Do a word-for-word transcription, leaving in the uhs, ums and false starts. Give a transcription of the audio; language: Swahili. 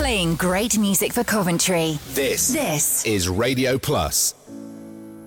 Playing great music for Coventry. This, This is Radio Plus.